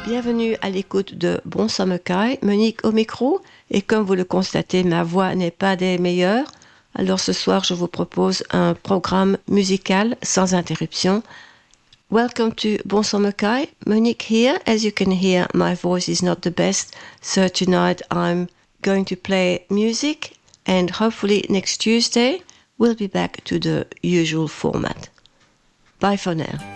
Bienvenue à l'écoute de Bon Mackay, Monique au micro, et comme vous le constatez, ma voix n'est pas des meilleures. Alors ce soir, je vous propose un programme musical sans interruption. Welcome to Bon Mackay, Monique here. As you can hear, my voice is not the best, so tonight I'm going to play music, and hopefully next Tuesday we'll be back to the usual format. Bye for now.